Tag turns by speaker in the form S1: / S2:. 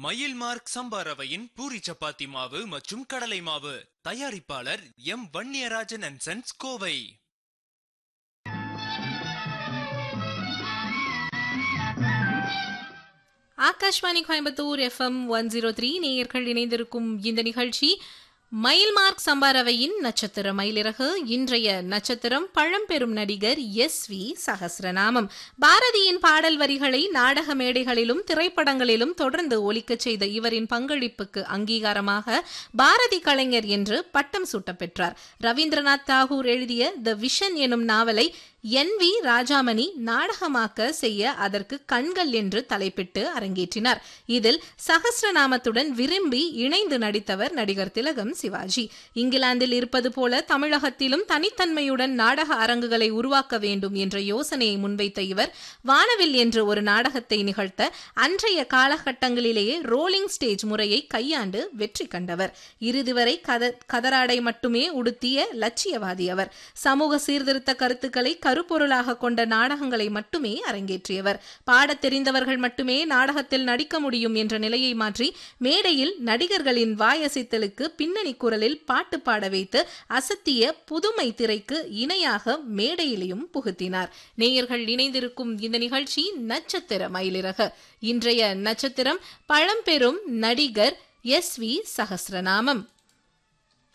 S1: மயில் மார்க் சம்பா ரவையின் பூரி சப்பாத்தி மாவு மற்றும் கடலை மாவு. தயாரிப்பாளர் M Vanniyarajan and sons, Kovai.
S2: Akashvani Coimbatore FM 103 நேயர்கள் இணைந்திருக்கும் இந்த நிகழ்ச்சி மயில் மார்க் சம்பா ரவையின் நட்சத்திர மயிலிறகு. இன்றைய நட்சத்திரம் பழம்பெரும் நடிகர் SV சகஸ்ரநாமம். பாரதியின் பாடல் வரிகளை நாடக மேடைகளிலும் திரைப்படங்களிலும் தொடர்ந்து ஒலிக்கச் செய்த இவரின் பங்களிப்புக்கு அங்கீகாரமாக பாரதி கலைஞர் என்று பட்டம் சூட்டப் பெற்றார். ரவீந்திரநாத் தாகூர் எழுதிய த விஷன் எனும் நாவலை NV ராஜாமணி நாடகமாக்க செய்ய அதற்கு கண்கள் என்று தலைப்பிட்டு அரங்கேற்றினார். இதில் சகஸ்ரநாமத்துடன் விரும்பி இணைந்து நடித்தவர் நடிகர் திலகம் சிவாஜி. இங்கிலாந்தில் இருப்பது போல தமிழகத்திலும் தனித்தன்மையுடன் நாடக அரங்குகளை உருவாக்க வேண்டும் என்ற யோசனையை முன்வைத்த இவர் வானவில் என்று ஒரு நாடகத்தை நிகழ்த்த அன்றைய காலகட்டங்களிலேயே ரோலிங் ஸ்டேஜ் முறையை கையாண்டு வெற்றி கண்டவர். இறுதி வரை கதராடை மட்டுமே உடுத்திய லட்சியவாதி அவர். சமூக சீர்திருத்த கருத்துக்களை கருப்பொருளாக கொண்ட நாடகங்களை மட்டுமே அரங்கேற்றியவர். பாடத் தெரிந்தவர்கள் மட்டுமே நாடகத்தில் நடிக்க முடியும் என்ற நிலையை மாற்றி மேடையில் நடிகர்களின் வாயசித்தலுக்கு பின்னணி குரலில் பாட்டு பாட வைத்து அசத்திய புதுமை திரைக்கு இணையாக மேடையிலையும் புகுத்தினார். நேயர்கள் இணைந்திருக்கும் இந்த நிகழ்ச்சி நட்சத்திர மயிலிறகு. இன்றைய நட்சத்திரம் பழம்பெரும் நடிகர் SV சகஸ்ரநாமம்.